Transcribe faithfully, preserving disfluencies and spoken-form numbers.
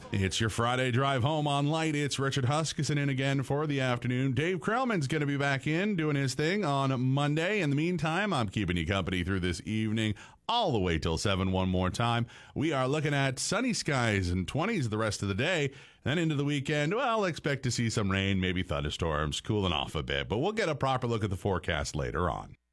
It's your Friday drive home on Light. It's Richard Huskisson in again for the afternoon. Dave Krellman's going to be back in doing his thing on Monday. In the meantime, I'm keeping you company through this evening all the way till seven one more time. We are looking at sunny skies and twenties the rest of the day. Then into the weekend, well, expect to see some rain, maybe thunderstorms, cooling off a bit. But we'll get a proper look at the forecast later on.